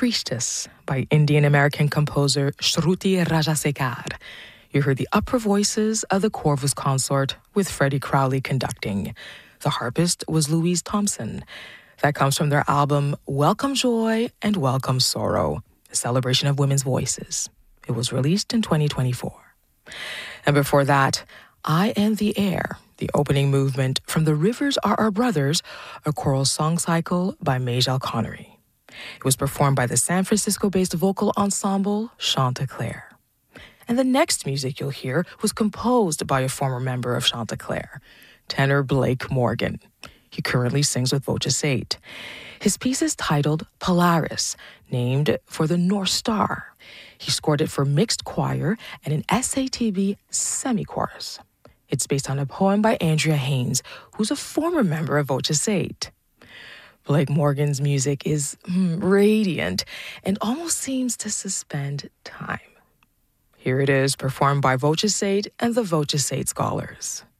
Priestess by Indian-American composer Shruti Rajasekhar. You heard the upper voices of the Corvus Consort with Freddie Crowley conducting. The harpist was Louise Thompson. That comes from their album Welcome Joy and Welcome Sorrow, a celebration of women's voices. It was released in 2024. And before that, I Am the Air, the opening movement from The Rivers Are Our Brothers, a choral song cycle by Majel Connery. It was performed by the San Francisco-based vocal ensemble Chanticleer. And the next music you'll hear was composed by a former member of Chanticleer, tenor Blake Morgan. He currently sings with Voce 8. His piece is titled Polaris, named for the North Star. He scored it for mixed choir and an SATB semi-chorus. It's based on a poem by Andrea Haynes, who's a former member of Voce 8. Blake Morgan's music is radiant and almost seems to suspend time. Here it is, performed by Voce 8 and the Voce 8 Scholars.